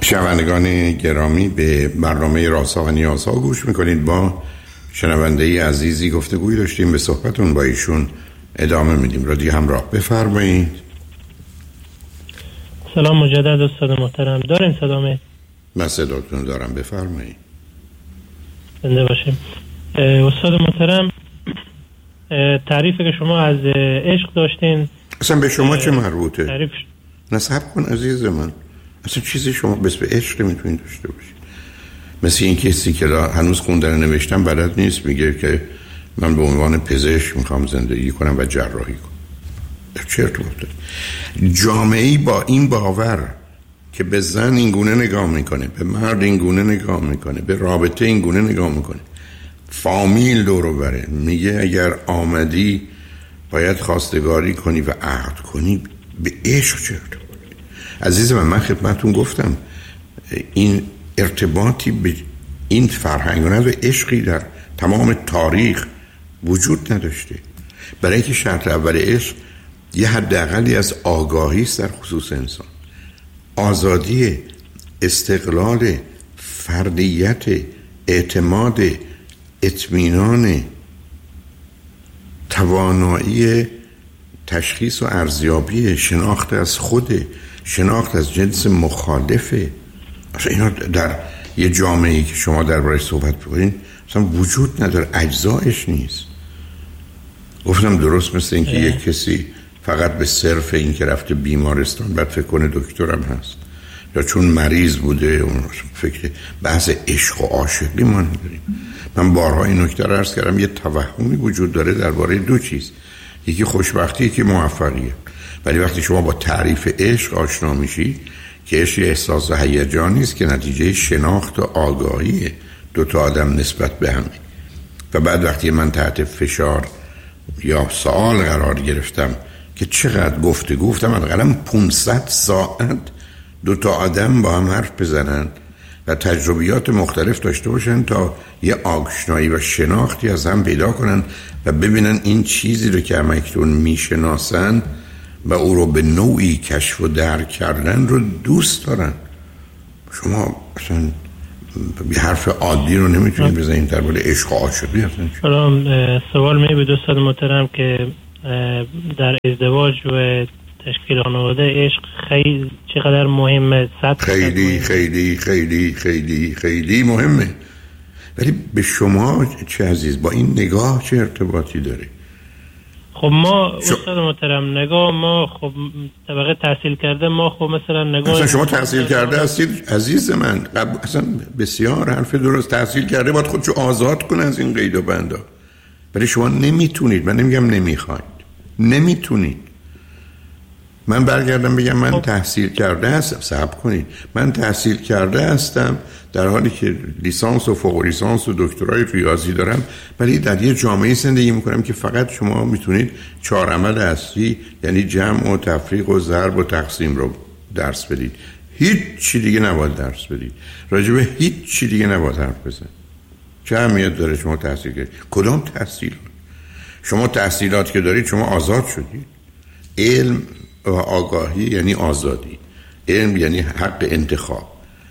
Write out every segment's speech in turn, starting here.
شنوندگان گرامی، به برنامه رازها و نیازها گوش میکنید. با شنونده عزیزی گفتگوی داشتیم، به صحبتون با ایشون ادامه میدیم. رادیو همراه، بفرمایید. سلام مجدد استاد محترم، دارین صدامه؟ من صداتون دارم، بفرمایید. زنده باشیم. استاد محترم، تعریفی که شما از عشق داشتین اصلا به شما چه مربوطه؟ تعریف نصب کن عزیز من، اصلا چیزی شما بس به عشق میتونید داشته باشید. مثل این کسی که هنوز خوندن نوشتن بلد نیست، میگه که من به عنوان پزشک میخوام زندگی کنم و جراحی کنم. چه ارتباطی؟ جامعه‌ای با این باور که به زن این گونه نگاه میکنه، به مرد این گونه نگاه میکنه، به رابطه این گونه نگاه میکنه، فامیل دورو بره، میگه اگر آمدی باید خواستگاری کنی و عقد کنی. به عشق چه ارتباطی؟ عزیز من خدمتون گفتم این ارتباطی به این فرهنگ و عشقی در تمام تاریخ وجود نداشته. برای که شرط اول عشق یه حداقلی از آگاهی است در خصوص انسان، آزادی، استقلال، فردیت، اعتماد، اطمینان، توانایی تشخیص و ارزیابی، شناخت از خود، شناخت از جنس مخالفه. اصلا اینا در یه جامعه‌ای که شما درباره‌اش صحبت بکنین اصلا وجود نداره، اجزایش نیست. گفتم درست مثل این که یک کسی فقط به صرف این که رفته بیمارستان بعد فکر کنه دکترم هست، یا چون مریض بوده اون فکر بحث عشق و عاشقی ما نداریم. من بارها این نکته رو عرض کردم، یه توهمی وجود داره درباره دو چیز، یکی خوشبختی، یکی موفقیت. ولی وقتی شما با تعریف عشق آشنا میشی که عشق احساس و هیجانی است که نتیجه شناخت و آگاهی دو تا آدم نسبت به هم، و بعد وقتی من تحت فشار یا سوال قرار گرفتم که چقدر گفتگو، گفتم حداقل 500 ساعت دو تا آدم با هم حرف بزنن و تجربیات مختلف داشته باشن تا یه آشنایی و شناختی از هم پیدا کنن و ببینن این چیزی رو که همکنون میشناسن و او رو به نوعی کشف و درک کردن رو دوست دارن. شما اصلا یه حرف عادی رو نمیتونید بزنید درباره عشق و عاشقی. اصلا سوال می بود استاد محترم که در ازدواج و تشکیل خانواده عشق خیلی چقدر مهمه؟ خیلی خیلی خیلی خیلی خیلی مهمه. ولی به شما چه عزیز، با این نگاه چه ارتباطی داره؟ خب ما استاد محترم نگاه ما، خب طبقه تحصیل کرده ما، خب مثلا نگاه اصلا شما تحصیل کرده هستید عزیز من، اصلا بسیار حرف درست، تحصیل کرده باید خودشو آزاد کنه از این قید و بندا. ولی شما نمیتونید، من نمیگم نمیخواید، نمیتونید. من برگردم بگم من تحصیل کرده هستم، صبر کنید، من تحصیل کرده هستم در حالی که لیسانس و فوق لیسانس و دکترای ریاضی دارم، ولی در یه جامعه زندگی میکنم که فقط شما میتونید 4 عمل اصلی یعنی جمع و تفریق و ضرب و تقسیم رو درس بدید. هیچ چی دیگه نباید درس بدید، راجع به هیچ چی دیگه نباید حرف بزنید. چه اهمیت داره شما تحصیل کنید؟ کدام تحصیل؟ شما تحصیلات که دارید شما آزاد شدید. علم و آگاهی یعنی آزادی، علم یعنی حق انتخاب،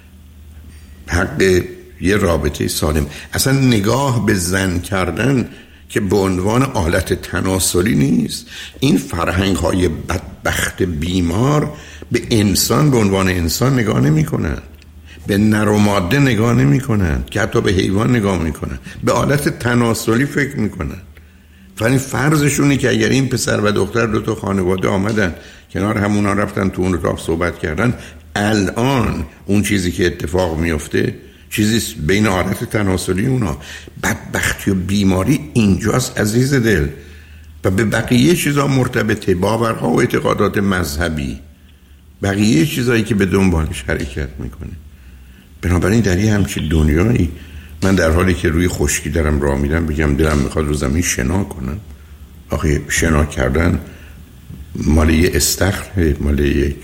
حق یه رابطه سالم. اصلا نگاه به زن کردن که به عنوان آلت تناسلی نیست. این فرهنگ های بدبخت بیمار به انسان به عنوان انسان نگاه نمی کنن، به نر و ماده نگاه نمی کنن، که حتی به حیوان نگاه می کنن، به آلت تناسلی فکر می کنن. فقط فرضشونه که اگر این پسر و دختر دو تا خانواده آمدن کنار همونا رفتن تو اون اتاق صحبت کردن، الان اون چیزی که اتفاق میفته چیزی بین حالت تناسلی اونا. بدبختی و بیماری اینجاست عزیز دل، و به بقیه چیزا مرتبطه، باورها و اعتقادات مذهبی، بقیه چیزایی که به دنبالش حرکت میکنه. بنابراین در یه همچین دنیایی من در حالی که روی خشکی دارم راه میرم بگم دلم میخواد رو زمین شنا کنم؟ آخه شنا کردن مال یه استخره، مال یک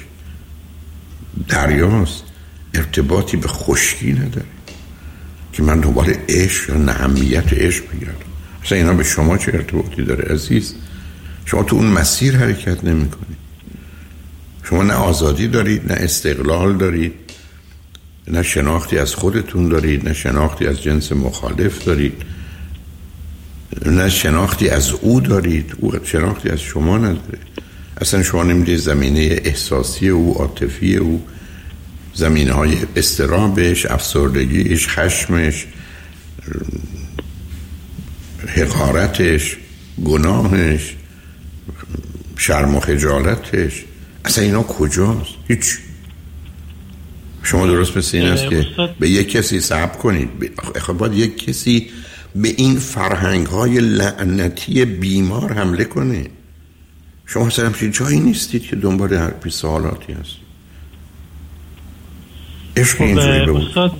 دریاست، ارتباطی به خشکی نداره که من دنبال عشق یا اهمیت عشق بگردم. اصلا اینا به شما چه ارتباطی داره عزیز؟ شما تو اون مسیر حرکت نمی کنید. شما نه آزادی دارید، نه استقلال دارید، نه شناختی از خودتون دارید، نه شناختی از جنس مخالف دارید، نه شناختی از او دارید، او شناختی از شما نداره. اصلا شما نمیدید زمینه احساسی او، عاطفی او، زمینه های اضطرابش، افسردگیش، خشمش، حقارتش، گناهش، شرم و خجالتش، اصلا اینا کجاست؟ هیچ. شما درست مثل این است که به یک کسی صبر کنید. خب باید یک کسی به این فرهنگ های لعنتی بیمار حمله کنه. شما اصلا همچین جایی نیستید که دنبال هر پی سوالاتی هستید. عشق اینجوری به استاد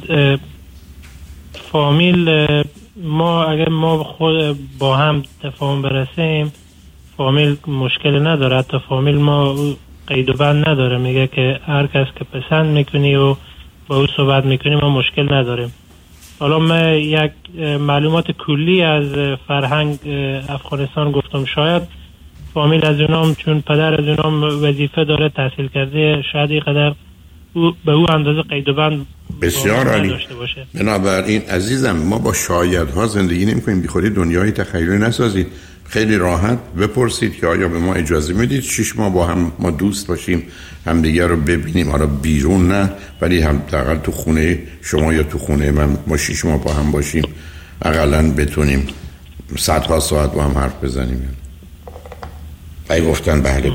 فامیل ما اگر ما خود با هم تفاهم برسیم، فامیل مشکل نداره. حتی فامیل ما قید و بند نداره، میگه که هر کس که پسند میکنی و با او صحبت میکنی ما مشکل نداریم. حالا من یک معلومات کلی از فرهنگ افغانستان گفتم. شاید فامیل از اونام چون پدر از اونام وظیفه داره، تحصیل کرده، شاید اینقدر به او اندازه قید و بند بسیار عالی. بنابراین عزیزم ما با شایدها زندگی نمی کنیم. بیخودی دنیای تخیلی نسازید. خیلی راحت بپرسید که آیا به ما اجازه میدید 6 ماه با هم ما دوست باشیم، همدیگر رو ببینیم، حالا بیرون نه ولی هم حداقل تو خونه شما یا تو خونه من ما 6 ماه با هم باشیم، حداقل بتونیم صدها ساعت با هم حرف بزنیم. ای گفتن بله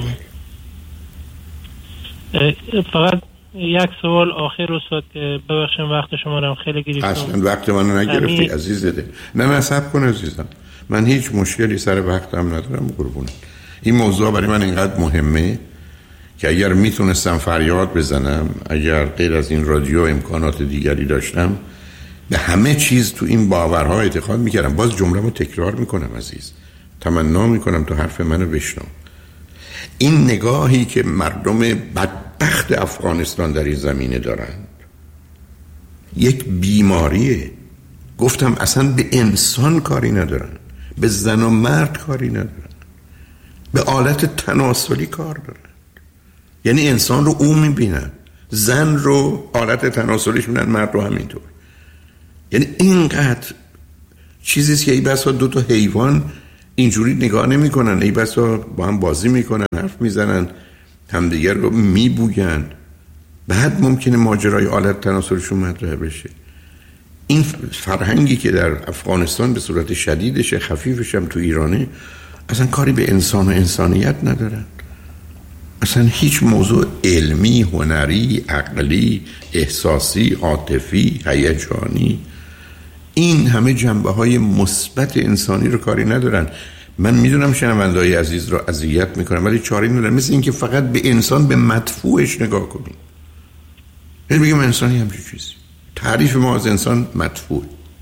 بله. فقط یک سوال آخر استاد که ببخشید وقت شما رو خیلی گرفتم. اصلا وقت منو نگرفتی عزیز دل. نه صبر کن عزیزم، من هیچ مشکلی سر وقتم ندارم قربونت. این موضوع برای من اینقدر مهمه که اگر میتونستم فریاد بزنم، اگر غیر از این رادیو امکانات دیگری داشتم، به همه چیز تو این باورها اعتقاد میکردم. باز جمله‌مو تکرار میکنم عزیز، تمنا میکنم تو حرف منو بشنو. این نگاهی که مردم بدبخت افغانستان در این زمینه دارند یک بیماریه. گفتم اصلا به انسان کاری ندارن، به زن و مرد کاری ندارن، به آلت تناسلی کار دارن. یعنی انسان رو او میبینن، زن رو آلت تناسلیش میبینن، مرد رو همینطور. یعنی اینقدر چیزیست که ای بسا دو تا حیوان اینجوری نگاه نمی کنن، ای بسا با هم بازی میکنن، حرف میزنن، همدیگر رو میبوین، بعد ممکنه ماجرای آلت تناسلشون مطرح بشه. این فرهنگی که در افغانستان به صورت شدیدش، خفیفش هم تو ایرانه، اصلا کاری به انسان و انسانیت ندارن. اصلا هیچ موضوع علمی، هنری، عقلی، احساسی، عاطفی، هیجانی، این همه جنبه‌های مثبت انسانی رو کاری ندارن. من میدونم شنونده‌های عزیز رو اذیت میکنم ولی چاره‌ای ندارم. مثل این که فقط به انسان، به مدفوعش نگاه کنیم. یعنی بگم انسانی همچین چیزی. تعریف ما از انسان مدفوع.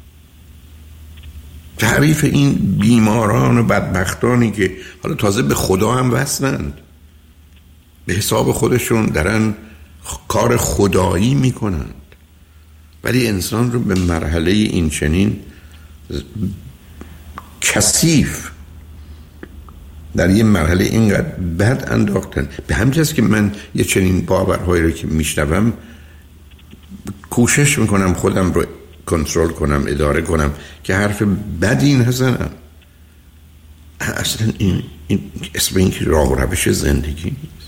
تعریف این بیماران و بدبختانی که حالا تازه به خدا هم وصلند، به حساب خودشون دارن کار خدایی میکنند، ولی انسان رو به مرحله این چنین کثیف در یه مرحله اینقدر بد انداختن. به همین جاست که من یه چنین باورهایی رو که میشنوم کوشش میکنم خودم رو کنترل کنم، اداره کنم که حرف بدی نزنم. اصلا این اسم این که راه و روش زندگی نیست.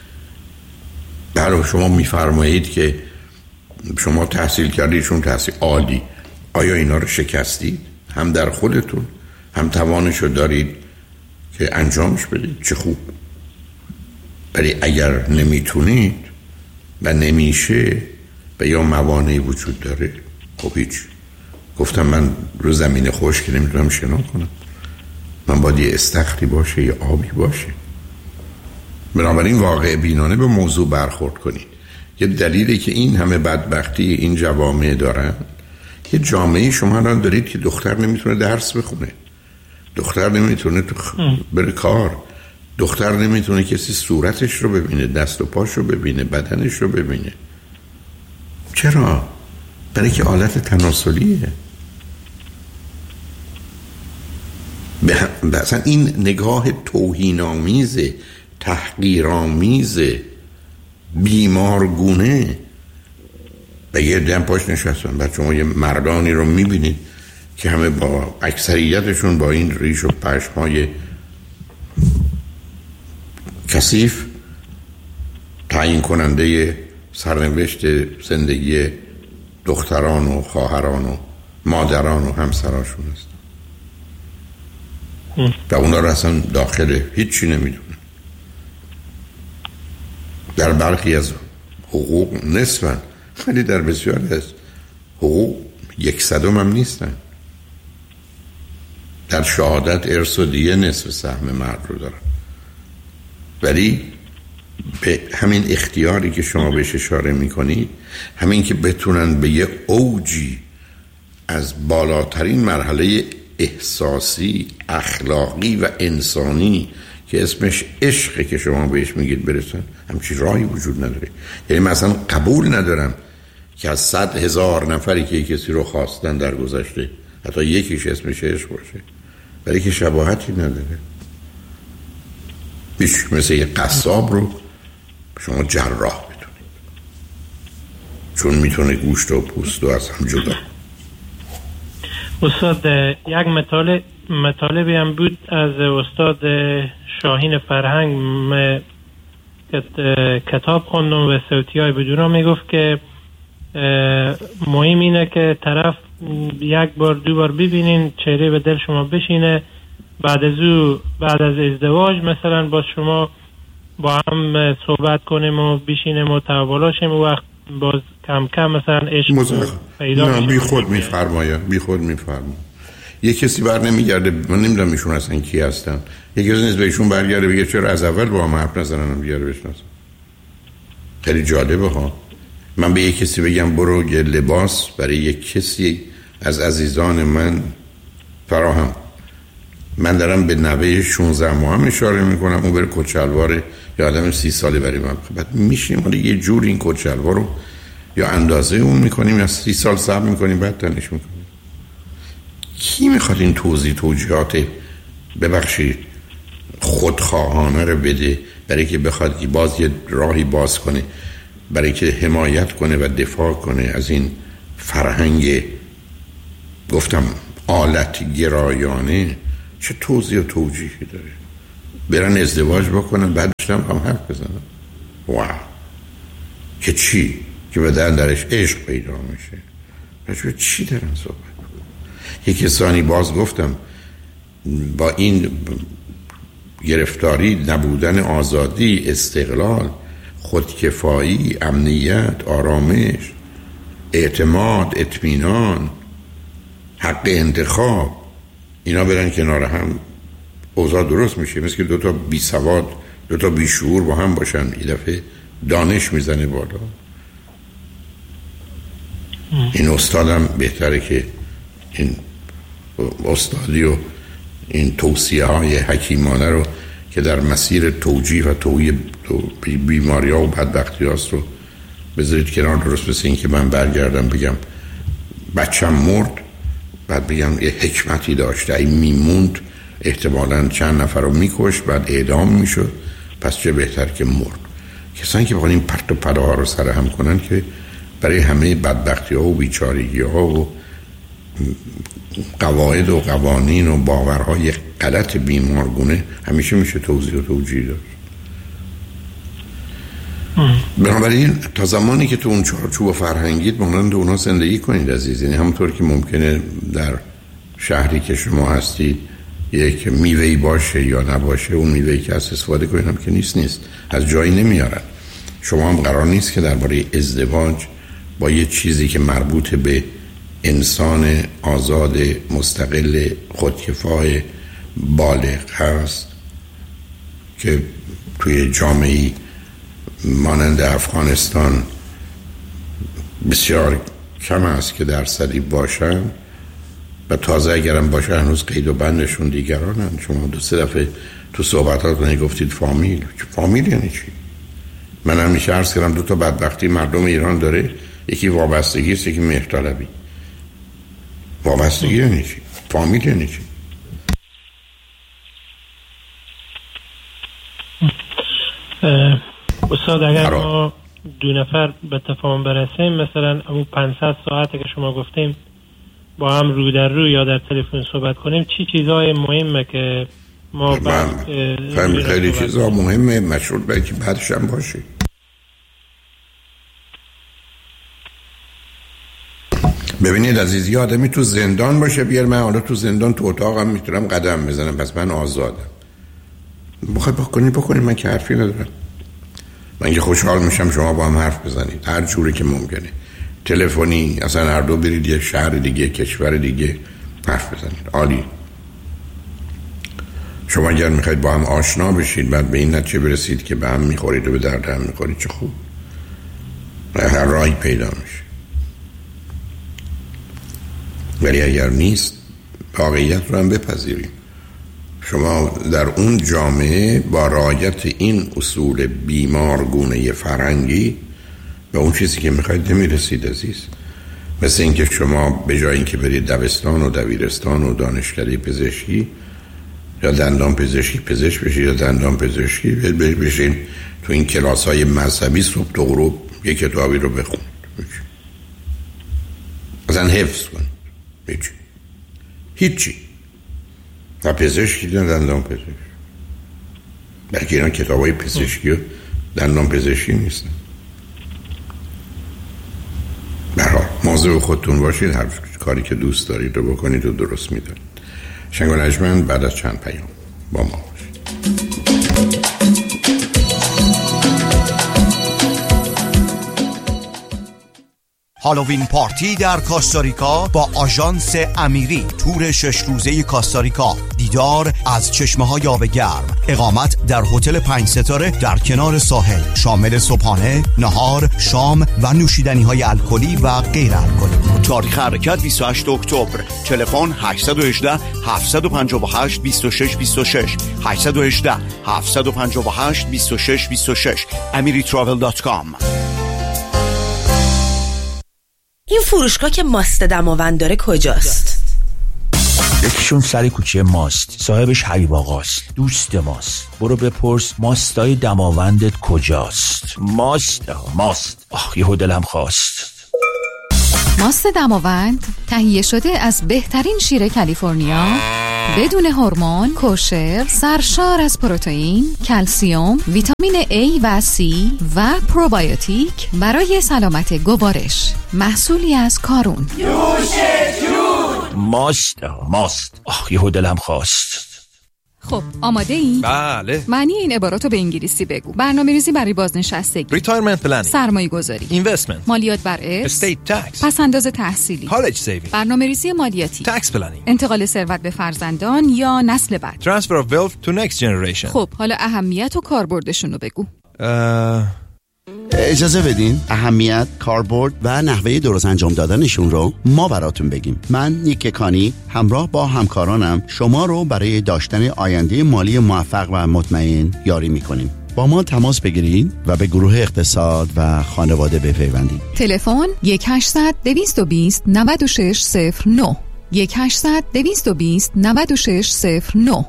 برای شما میفرمایید که شما تحصیل کردید، چون تحصیل عالی، آیا اینا رو شکستید؟ هم در خودتون هم توانش رو دارید که انجامش بدید؟ چه خوب. ولی اگر نمیتونید و نمیشه و یا موانعی وجود داره، خب هیچ. گفتم من رو زمین خشک نمیتونم شنا کنم، من باید یه استخری باشه، یه آبی باشه. بنابراین واقع بینانه به موضوع برخورد کنید. یه دلیلی که این همه بدبختی این جوامع دارن، یه جامعه شما الان دارید که دختر نمیتونه درس بخونه، دختر نمیتونه بره کار، دختر نمیتونه کسی صورتش رو ببینه، دست و پاش رو ببینه، بدنش رو ببینه. چرا؟ برای که آلت تناسلیه. اصلا این نگاه توهین‌آمیز، تحقیرآمیز، بیمارگونه و یه دم پاش نشستن. بعد شما یه مردانی رو میبینید که همه با اکثریتشون با این ریش و پشمای کثیف تعیین کننده سرنوشت زندگی دختران و خواهران و مادران و همسراشون هستن و اونا رو اصلا داخل هیچی نمیدونن. در برخی از حقوق نصفن، ولی در بسیاری از حقوق 1/100 هم نیستن. در شهادت ارث و دیه نصف سهم مرد رو دارن، ولی به همین اختیاری که شما بهش اشاره میکنید، همین که بتونن به یه اوجی از بالاترین مرحله احساسی، اخلاقی و انسانی که اسمش عشقه که شما بهش میگید برسن، همچین راهی وجود نداره. یعنی مثلا قبول ندارم که از 100,000 نفری که کسی رو خواستن در گذشته حتی یکیش اسمش عشق باشه، ولی که شباهتی نداره. بیش مثل یه قصاب رو شما جراح بدونید، چون میتونه گوشت و پوست رو از هم جدا. استاد یک مطالبی هم بود از استاد شاهین فرهنگ، کتاب خوندم و صوتی های بدونم، میگفت که مهم اینه که طرف یک بار دو بار ببینین چهره به دل شما بشینه، بعد از ازدواج مثلا با شما با هم صحبت کنیم و بشینیم و تحولاشیم و وقت باز کم کم مثلا عشق پیدا میشه. نه بی خود میفرما یه کسی بر نمیگرده، من نمیدونم ایشون اصلا کی هستن، یه کسی نیست به ایشون برگرده بگه چرا از اول با هم حرف نزنن بیاره بشناسن. خیلی جالبه ها. من به یه کسی بگم برو یه لباس برای یه کسی از عزیزان من فراهم، من دارم به نوه 16 ماه هم اشاره میکنم، اون بره کچلوار یا آدم 30 ساله برای من، بعد میشیم حالا یه جور این کچلوار رو یا اندازه اون میکنیم یا 30 سال صبر میکنیم بعد تنش میکنیم. کی میخواد این توجیهات ببخشید خودخواهانه رو بده برای که بخواد باز یه راهی باز کنه برای که حمایت کنه و دفاع کنه از این فرهنگ گفتم آلت گرایانه؟ چه توضیح و توجیهی داره؟ برن ازدواج بکنن بعدش هم حرف بزنن. واو، که چی؟ که بدن درش عشق پیدا میشه. بچه چی دارن صحبت بکنن؟ یک کسانی باز گفتم با این گرفتاری، نبودن آزادی، استقلال، خودکفایی، امنیت، آرامش، اعتماد، اطمینان، حق انتخاب، اینا برن کنار هم، اوضاع درست میشه. مثل که دوتا بی سواد، دوتا بی شعور با هم باشن، یه دفعه دانش میزنه بالا. این استادم بهتره که این استادی و این توصیه های حکیمانه رو که در مسیر توجیه و توعیه بیماری ها و بدبختی هاست رو بذارید کنار. درست مثل این که من برگردم بگم بچم مرد، بعد بگم یه حکمتی داشته، این میموند احتمالاً چند نفر رو میکش بعد اعدام میشد، پس چه بهتر که مرد. کسانی که بخوان این پرت و پلا رو سر هم کنن که برای همه بدبختی ها و بیچارگی ها و قواعد و قوانین و باورهای غلط بیمارگونه همیشه میشه توضیح و توجیه داشت. بنابراین تا زمانی که تو اون چارچوب فرهنگیت مانند اونا زندگی کنید عزیز، یعنی همونطور که ممکنه در شهری که شما هستید یک میوهی باشه یا نباشه، اون میوهی که از استفاده کنید هم که نیست از جایی نمیارن. شما هم قرار نیست که درباره ازدواج با یه چیزی که مربوط به انسان آزاد مستقل خودکفای بالغ هست که توی جامعه مانند افغانستان بسیار کم است که درصدی باشن و تازه اگرم باشه هنوز قید و بندشون دیگرانن. شما 2-3 دفعه تو صحبتاتون گفتید فامیل یعنی چی؟ من همیشه عرض کردم 2 بدبختی مردم ایران داره، یکی وابستگی است، یکی مهرطلبی. وابستگی یعنی چی؟ فامیل یعنی چی؟ استاد اگر ما دو نفر به تفاهم برسیم، مثلا اون 500 ساعته که شما گفتیم با هم رو در رو یا در تلفن صحبت کنیم، چی چیزای مهمه که ما خیلی چیزا مهمه، مشروط به که بعدش هم باشه. ببینید عزیز، یه آدمی تو زندان باشه بیار من حالا تو زندان تو اتاقم میتونم قدم بزنم، پس من آزادم. بخوای بکنید من که حرفی ندارم. من که خوشحال میشم شما با هم حرف بزنید هر جوری که ممکنه، تلفنی، اصلا هر دو برید یه شهر دیگه، کشور دیگه حرف بزنید. عالی. شما اگر میخواید با هم آشنا بشید بعد به این نتیجه برسید که به هم میخورید و به درد هم میخورید، چه خوب. هر راهی پیدا میشه. ولی اگر نیست واقعیت رو هم بپذیریم. شما در اون جامعه با رعایت این اصول بیمارگونه فرهنگی به اون چیزی که میخواید نمیرسید عزیز. مثل اینکه شما به جای اینکه برید دبستان و دبیرستان و دانشکده پزشکی یا دندان پزشکی پزشک بشید یا دندان پزشکی بشین تو این کلاس های مذهبی صبح تا غروب یک کتابی رو بخونید، اصلا حفظ کنید، هیچی. و پزشکی دندان پزشک، بلکه اینا کتاب های پزشکی و دندان پزشکی نیستن. برای موضوع خودتون باشید، هر کاری که دوست دارید رو بکنید و درست میدارید. شنگ و نجمن بعد از چند پیام با ما باشید. هالووین پارتی در کاستاریکا با آژانس امیری، تور 6 روزه کاستاریکا، دیدار از چشمه‌های آب گرم، اقامت در هتل 5 ستاره در کنار ساحل، شامل صبحانه، نهار، شام و نوشیدنی‌های الکلی و غیر الکلی. تاریخ حرکت 28 اکتبر. تلفن 818 758 2626 818 758 2626 amiritravel.com. این فروشگاه که ماست دماوند داره کجاست؟ یکیشون سر کوچه ماست، صاحبش حبیب آقاست، دوست ماست. برو بپرس ماستای دماوندت کجاست. ماست. یهو دلم خواست. ماست دماوند تهیه شده از بهترین شیر کالیفرنیا، بدون هورمون، کوشر، سرشار از پروتئین، کلسیم، ویتامین A و C و پروبیوتیک برای سلامت گوارش. محصولی از کارون. ماست. یهو دلم خواست. خب آماده ای؟ بله. معنی این عباراتو به انگلیسی بگو. برنامه‌ریزی برای بازنشستگی، Retirement planning، سرمایه‌گذاری، Investment، مالیات بر ارث، Estate tax، پس‌انداز تحصیلی، College saving، برنامه‌ریزی مالیاتی، Tax planning، انتقال ثروت به فرزندان یا نسل بعد، Transfer of wealth to next generation. خب حالا اهمیت و کاربردشون رو بگو. اجازه بدین اهمیت، کاربرد و نحوه درست انجام دادنشون رو ما براتون بگیم. من نیک کانی همراه با همکارانم شما رو برای داشتن آینده مالی موفق و مطمئن یاری میکنیم. با ما تماس بگیرید و به گروه اقتصاد و خانواده بپیوندید. تلفن 1-800-220-9609 1-800-220-9609.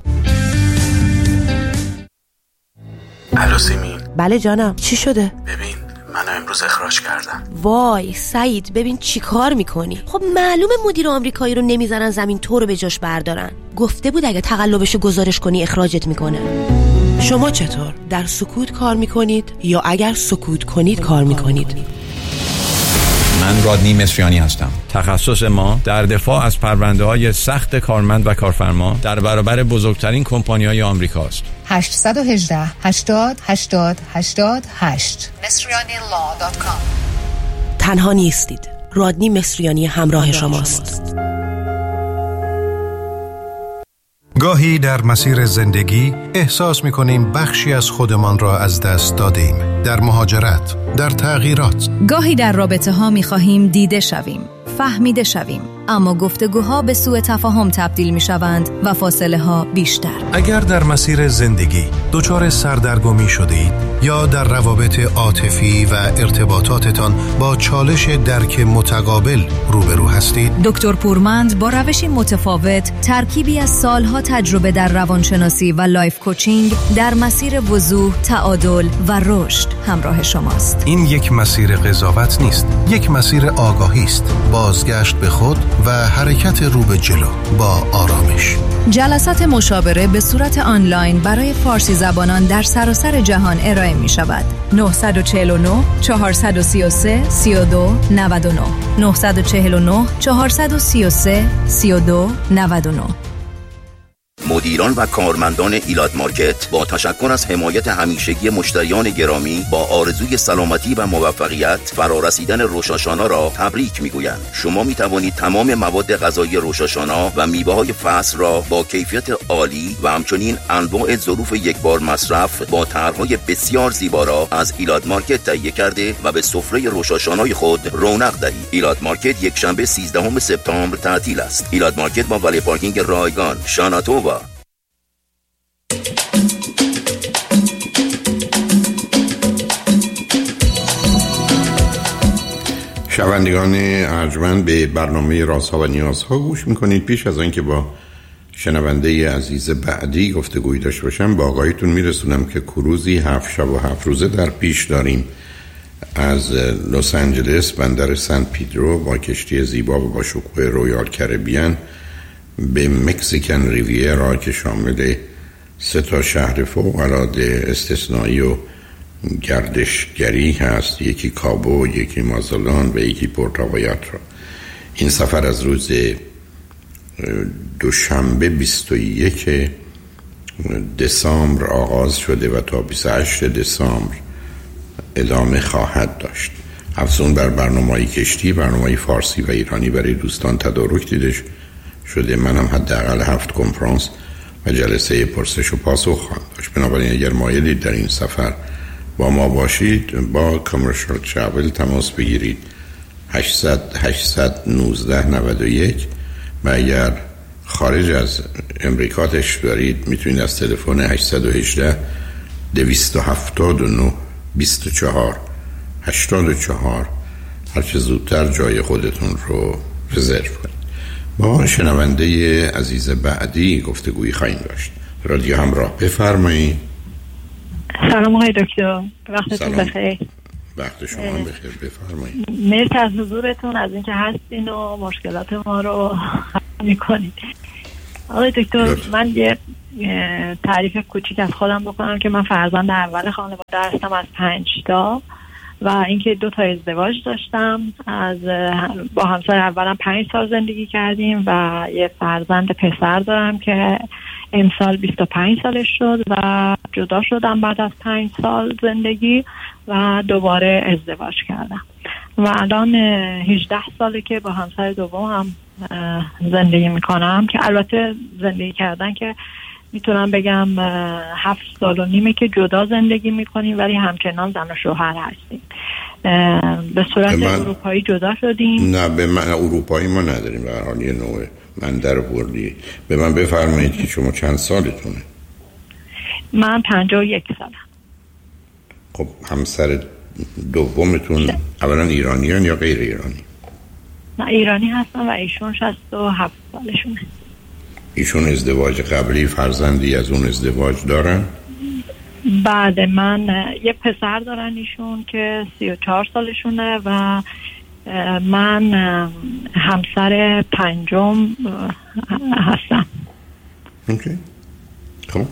الو سیمین. بله جانم، چی شده؟ ببین منو امروز اخراج کردن. وای سعید، ببین چی کار میکنی. خب معلومه مدیر آمریکایی رو نمیذارن زمین تو رو به جاش بردارن. گفته بود اگه تقلبشو گزارش کنی اخراجت میکنه. شما چطور؟ در سکوت کار میکنید یا اگر سکوت کنید کار میکنید؟ من رادنی مصریانی هستم. تخصص ما در دفاع از پرونده‌های سخت کارمند و کارفرما در برابر بزرگترین کمپانی‌های آمریکاست. 818 80 80 88 مصریانی.law.com. تنها نیستید. رادنی مصریانی همراه شماست. گاهی در مسیر زندگی احساس می‌کنیم بخشی از خودمان را از دست دادیم. در مهاجرت، در تغییرات. گاهی در رابطه‌ها می‌خواهیم دیده شویم، فهمیده شویم، اما گفتگوها به سوء تفاهم تبدیل می‌شوند و فاصله‌ها بیشتر. اگر در مسیر زندگی دچار سردرگمی شدید یا در روابط عاطفی و ارتباطاتتان با چالش درک متقابل روبرو هستید؟ دکتر پورمند با روشی متفاوت، ترکیبی از سالها تجربه در روانشناسی و لایف کوچینگ در مسیر وضوح، تعادل و رشد همراه شماست. این یک مسیر قضاوت نیست، یک مسیر آگاهی است، بازگشت به خود و حرکت رو به جلو با آرامش. جلسات مشاوره به صورت آنلاین برای فارسی زبانان در سراسر جهان ارائه می شود. 949 433 32 99 949 433 32 99. مدیران و کارمندان ایلات مارکت با تشکر از حمایت همیشگی مشتریان گرامی با آرزوی سلامتی و موفقیت فرارسیدن روش هاشانا را تبریک میگویند. شما می توانید تمام مواد غذایی روش هاشانا و میوه‌های فصل را با کیفیت عالی و همچنین انواع ظروف یک بار مصرف با طرح‌های بسیار زیبا را از ایلات مارکت تهیه کرده و به سفره روش هاشانای خود رونق دهید. ایلات مارکت یک شنبه 13 سپتامبر تعطیل است. ایلات مارکت با ولی پارکینگ رایگان، شاناتووا. شنوندگان ارجمند به برنامه رازها و نیازها گوش میکنید. پیش از آنکه با شنونده عزیز بعدی گفتگویی داشته باشم، با آگاهیتون میرسونم که کروزی 7 شب و 7 روزه در پیش داریم از لس آنجلس بندر سن پیدرو با کشتی زیبا و با شکوه رویال کربیان به مکزیکن ریویرا که شامل 3 شهر فوق العاده استثنایی و گردشگری هست، یکی کابو، یکی مازالان و یکی پورتاوایاترا. این سفر از روز دوشنبه 21 دسامبر آغاز شده و تا 28 دسامبر ادامه خواهد داشت. افزون بر برنامه‌های کشتی، برنامه‌های فارسی و ایرانی برای دوستان تدارک دیده شده. منم حداقل 7 کنفرانس و جلسه پرسش و پاسخ خواهم داشت. بنابراین اگر مایلید در این سفر با ما باشید، با کامرشال ترافل تماس بگیرید 800 819 91 و اگر خارج از امریکا تشریف دارید میتونید از تلفن 818 279 24 84 هرچه زودتر جای خودتون رو رزرو کنید. با شنونده عزیز بعدی گفتگویی خواهیم داشت. رادیو همراه، بفرمایید. سلام آقای دکتر، وقتتون بخیر. وقت شما هم بخیر، بفرمایید. مرسی از حضورتون، از اینکه هستین و مشکلات ما رو حل میکنید. آقای دکتر، من یه تعریف کوچیک از خودم بکنم که من فرزند اول خانواده هستم از 5 تا و اینکه 2 ازدواج داشتم. با همسر اولم 5 سال زندگی کردیم و یه فرزند پسر دارم که امسال 25 سالش شد و جدا شدم بعد از 5 سال زندگی و دوباره ازدواج کردم و الان 18 ساله که با همسر دومم زندگی میکنم که البته زندگی کردن که میتونم بگم 7 سال و نیمه که جدا زندگی میکنیم ولی همچنان زن و شوهر هستیم. به صورت اروپایی جدا شدیم. نه به من اروپایی ما نداریم، به هر حال یه نوع من در بردی. به من بفرمایید که شما چند سالتونه؟ من 51 سالم. خب همسر دومتون اولا ایرانیان یا غیر ایرانی؟ نه ایرانی هستن و ایشون 67 سالشونه. ایشون ازدواج قبلی فرزندی از اون ازدواج دارن؟ بعد من یه پسر دارن ایشون که 34 سالشونه و من همسر 5 هستم. اوکی. خب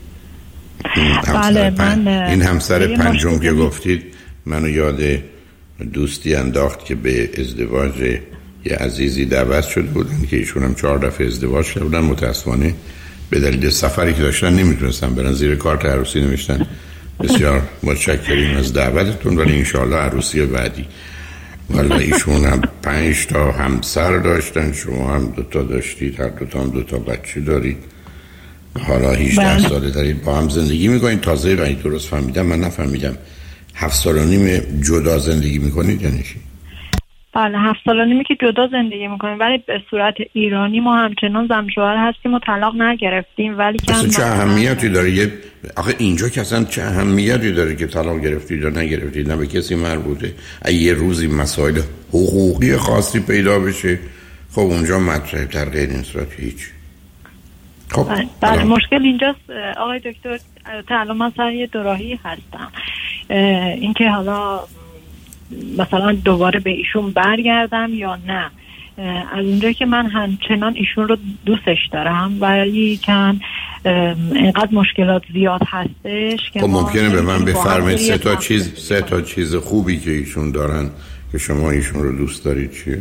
بله این همسر 5 که گفتید منو یاد دوستی انداخت که به ازدواج یه عزیزی دعوت شده بودن که ایشون هم 4 دفعه ازدواج شده بودن. متاسفانه به دلیل سفری که داشتن نمیتونستن برن، زیر کارت عروسی نوشتن بسیار متشکریم از دعوتتون ولی انشالله عروسی بعدی. ولی ایشون هم 5 تا همسر داشتن، شما هم 2 تا داشتید، هر 2 تا هم 2 تا بچه دارید، حالا 18 ساله دارید با هم زندگی میکنید. تازه اگه درست فهمیدم، من نفهمیدم 7 سال و نیم جدا زندگی میکنید یعنی چی؟ بله 7 سال و نیمه که جدا زندگی میکنیم، ولی به صورت ایرانی ما همچنان زن شوهر هستیم و طلاق نگرفتیم. ولی که چه اهمیتی داره؟ آخه اینجا که اصلا چه اهمیتی داره که طلاق گرفتید یا نگرفتید؟ نه به کسی مربوطه. یه روزی مسائل حقوقی خاصی پیدا بشه خب اونجا مطرحه، در غیر این صورت هیچ. خب بله مشکل اینجاست آقای دکتر، الان من سر یه دوراهی هستم، اینکه حالا مثلا دوباره به ایشون برگردم یا نه. از اونجایی که من همچنان ایشون رو دوستش دارم ولی کن اینقدر مشکلات زیاد هستش که خب ممکنه به من بفرمایید سه تا چیز خوبی که ایشون دارن که شما ایشون رو دوست دارید چیه؟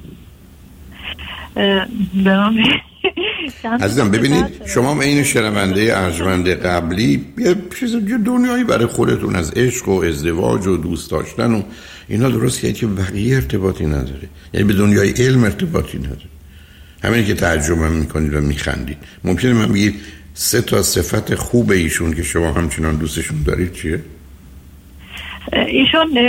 عزیزم ببینید شما این شنونده ارجمند قبلی یه چیز دنیایی برای خودتون از عشق و ازدواج و دوست داشتن و اینا درست که بقیه ارتباطی نداره، یعنی به دنیای علم ارتباطی نداره. همین که ترجمه میکنید و میخندید. ممکنه من بگید 3 تا صفت خوب ایشون که شما همچنان دوستشون دارید چیه؟ ایشون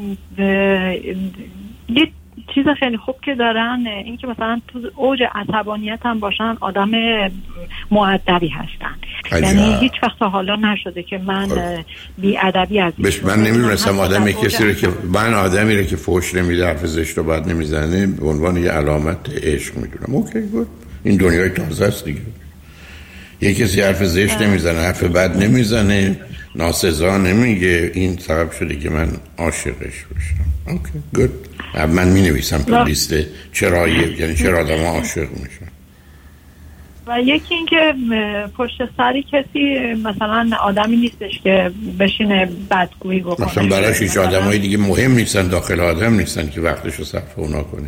یه چیز خیلی خوب که دارن این که مثلا تو اوج عصبانیت هم باشن آدم مؤدبی هستن. یعنی هیچ وقت حالا نشده که من بی‌ادبی از من نمیدونستم آدمی کسی رو که من آدمی رو که فحش نمیده حرف زشت رو بعد نمیزنه به عنوان یه علامت عشق میدونم. اوکی گود، این دنیای تازه است دیگه. یه کسی حرف زشت نمیزنه، حرف بد نمیزنه، ناسزا نمیگه، این سبب شده که من عاشقش بشم. اوکی گود. من می نویسم تو لیست یعنی چرا آدم عاشق میشن. و یکی این که پشت سری کسی مثلا آدمی نیستش که بشینه بدگویی بکنه، مثلا براش هیچ آدمای دیگه مهم نیستن، داخل آدم نیستن که وقتشو صرف اونا کنه.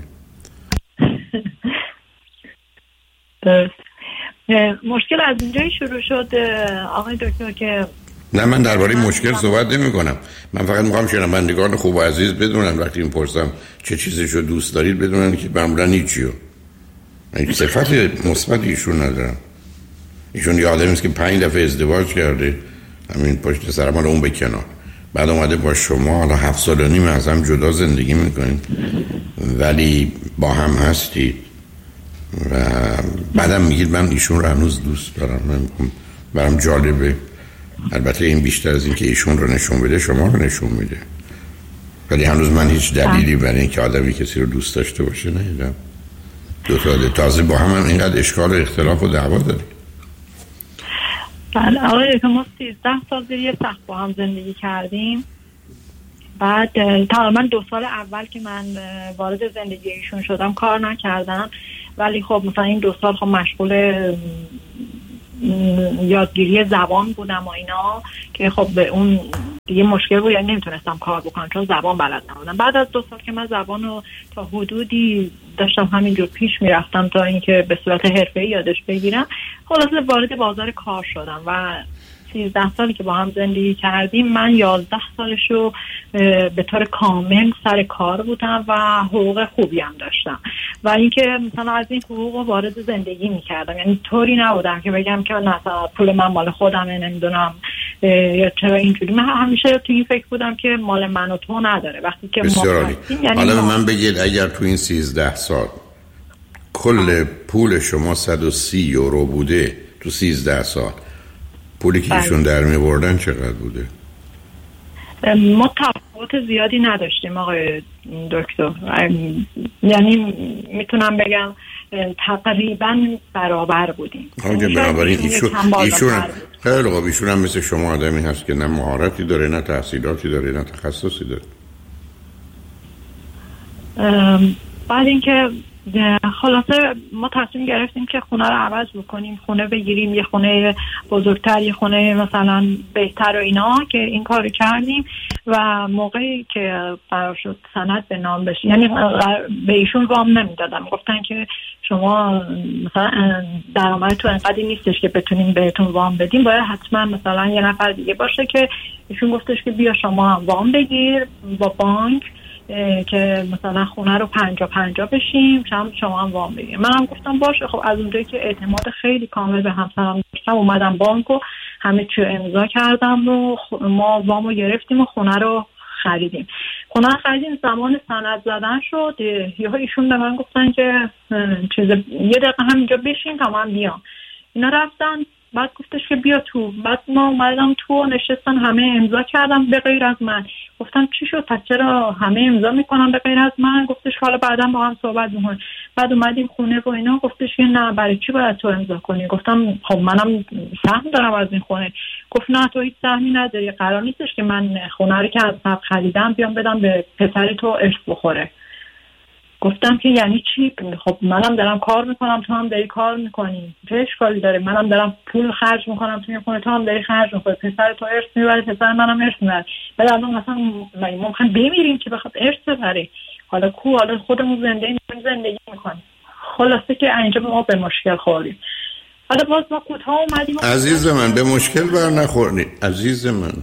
مشکل از اینجایی شروع شد آقای دکتر که نه من درباره مشکل صحبت نمی کنم. من فقط میخوام شنوندگان خوب و عزیز بدونن وقتی میپرسم چه چیزشو دوست دارید بدونن که معمولا هیچیو، این صفت مثبت ایشون ندارم. ایشون یه آدمی است که 5 دفعه ازدواج کرده، همین پشت سر ما اون به کنار، بعد اومده با شما حالا 7 سال و نیم از هم جدا زندگی میکنید ولی با هم هستید و بعدم میگید من ایشون رو هنوز دوست دارم. من برام جالبه. البته این بیشتر از این که ایشون رو نشون بده شما رو نشون میده، ولی هنوز من هیچ دلیلی برای اینکه آدمی کسی رو دوست داشته باشه ندیدم. دو تا تازه با هم اینقدر اشکال و اختلاف و دعوا داریم. بله آقای که ما 13 سال زیر سقف با هم زندگی کردیم. بعد تقریبا 2 سال اول که من وارد زندگی ایشون شدم کار نکردم، ولی خب مثلا این 2 سال خب مشغول یادگیری زبان بودم و اینا که خب به اون دیگه مشکل بود، یعنی نمیتونستم کار بکنم چون زبان بلد نبودم. بعد از 2 سال که من زبان رو تا حدودی داشتم همینجور پیش میرفتم تا اینکه به صورت حرفه‌ای یادش بگیرم، خلاصه وارد بازار کار شدم و 13 سالی که با هم زندگی کردیم من 11 سالشو به طور کامل سر کار بودم و حقوق خوبی هم داشتم و اینکه مثلا از این حقوق وارد زندگی میکردم، یعنی طوری نبودم که بگم که مثلا پول من مال خودمه نمیدونم یا چرا اینجوری. من همیشه تو این فکر بودم که مال من و تو نداره. وقتی که ما یعنی حالا من بگید اگر تو این 13 سال کل پول شما 130 یورو بوده تو 13 سال، پولی که ایشون در می بردن چقدر بوده؟ ما تفاوت زیادی نداشتیم آقای دکتر، یعنی میتونم بگم تقریبا برابر بودیم. بنابراین ایشون خیلی خوب، ایشون هم مثل شما آدمی هست که نه مهارتی داره نه تحصیلاتی داره نه تخصصی داره. بعد اینکه خلاصه ما تصمیم گرفتیم که خونه رو عوض بکنیم، خونه بگیریم، یه خونه بزرگتر، یه خونه مثلا بهتر و اینا، که این کارو کردیم و موقعی که قرار شد سند به نام بشه، یعنی به ایشون وام نمیدادم، گفتن که شما مثلا درآمدتون انقدری نیستش که بتونیم بهتون وام بدیم، باید حتما مثلا یه نفر دیگه باشه، که ایشون گفتش که بیا شما وام بگیر با بانک که مثلا خونه رو 50-50 بشیم، شما هم وام بگیر. من هم گفتم باشه. خب از اونجایی که اعتماد خیلی کامل به همسرم داشتم اومدم بانک و همه چی امضا کردم و ما وامو گرفتیم و خونه رو خریدیم. خونه خریدیم، زمان سند زدن شد، یهو ایشون به من گفتن که یه دقیقه همینجا بشین تا من بیام. اینا رفتن، بعد گفتش که بیا تو. بعد ما اومدم تو، نشستن، همه امضا کردم به غیر از من. گفتم چی شد؟ پس چرا همه امضا میکنن به غیر از من؟ گفتش حالا بعدا با هم صحبت میکنیم. بعد اومدیم خونه و اینا، گفتش که نه برای چی باید تو امضا کنی؟ گفتم خب منم سهم دارم از این خونه. گفت نه تو هیچ سهمی نداری، قرار نیستش که من خونه رو که از قبل خریدم بیام بدم به پسر تو ارث بخوره. گفتم که یعنی چی؟ خب منم دارم کار میکنم، تو هم داری کار میکنی، چه اشکالی داره؟ منم دارم پول خرج میکنم توی خونه، تو هم داری خرج میکنی، پسر تو ارث میبره، پسر منم ارث میبره. بعد الان مثلا ما میخوایم بمیریم که بخواد ارث ببره. حالا حالا خودمون زندگی میکنیم. خلاصه که اینجا ما به مشکل خوردیم. حالا باز ما کوتاه اومدیم. عزیز من به مشکل بر نخورید. عزیز من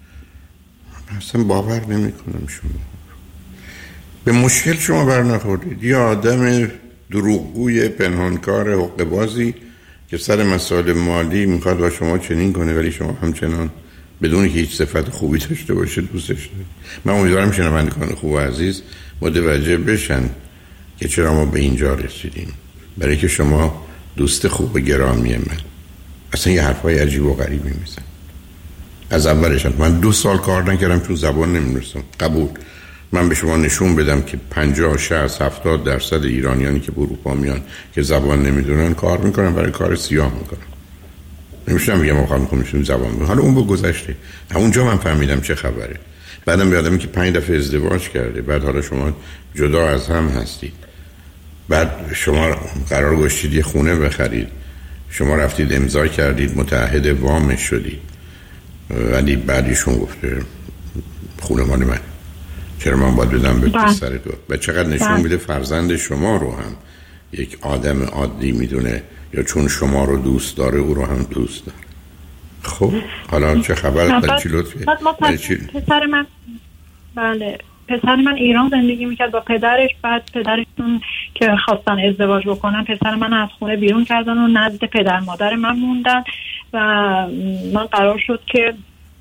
اصلا باور نمیکنم شما به مشکل شما بر نخوردید. یه آدم دروغگوی پنهانکار حقه‌بازی که سر مسائل مالی میخواد با شما چنین کنه، ولی شما همچنان بدون که هیچ صفت خوبی داشته باشه دوستش دارید. من امیدوارم شنوندگان خوب و عزیز متوجه بشن که چرا ما به اینجا رسیدیم. برای که شما دوست خوب گرامی من اصلا یه حرفای عجیب و غریبی میزن. از اولش من 2 سال کار نکردم چون زبان نمی‌دونستم. قبول. من به شما نشون بدم که 50 60 70% ایرانیانی که به اروپا میان که زبان نمیدونن کار میکنن، برای کار سیاه میکنن. نمیشم میگم آقا میخوام زبان میکنن. حالا اون گذشته. اونجا من فهمیدم چه خبره. بعدم به آدمی که 5 دفعه ازدواج کرده، بعد حالا شما جدا از هم هستید، بعد شما قرار گذاشتید یه خونه بخرید، شما رفتید امضا کردید، متعهد وامش شدید، ولی بعدیشون گفته خونه مال من، چرا من باید بدم به پسر تو؟ و چقدر نشون میده فرزند شما رو هم یک آدم عادی میدونه، یا چون شما رو دوست داره او رو هم دوست داره. خب حالا چه خبر؟ در چی لطفیه؟ پسر من بله پسر من ایران زندگی میکرد با پدرش. بعد پدرشون که خواستن ازدواج بکنن، پسر من از خونه بیرون کردن و نزد پدر مادر من موندن و من قرار شد که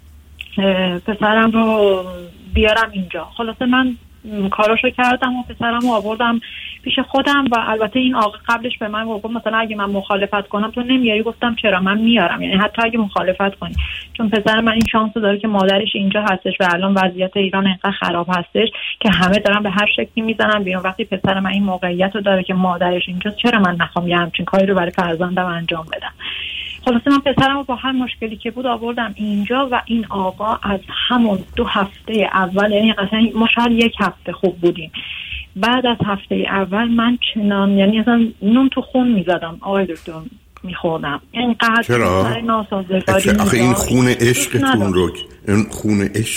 پسرم رو بیارم اینجا. خلاصه من کاراشو کردم و پسرم رو آوردم پیش خودم و البته این آقا قبلش به من گفت مثلا اگه من مخالفت کنم تو نمیاری. گفتم چرا، من میارم، یعنی حتی اگه مخالفت کنی، چون پسر من این شانس داره که مادرش اینجا هستش و الان وضعیت ایران اینقدر خراب هستش که همه دارن به هر شکلی میزنن بیرون. وقتی پسر من این موقعیت رو داره که مادرش اینجاست، چرا من نخوام یه همچین کاری رو برای فرزندم انجام بدم؟ خلاصه من پسرم رو با هر مشکلی که بود آوردم اینجا و این آقا از همون 2 هفته اول، یعنی قشنگ ما شاید 1 هفته خوب بودیم، بعد از هفته اول من چنان یعنی اصلا نون تو خون میزدم آقای دکتر، میخوردم اینقدر. چرا؟ ناسازگاری. آخه این خون عشقتون رو، این خون عشق